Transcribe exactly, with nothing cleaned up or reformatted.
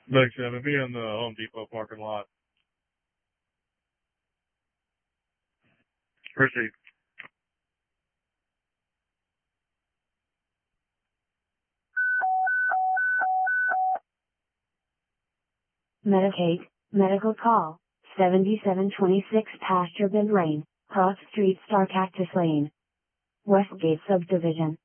Thanks, Evan. Be in the Home Depot parking lot. Proceed. Medicaid, medical call, seventy-seven twenty-six Pasture Bend Lane, Cross Street, Star Cactus Lane, Westgate Subdivision.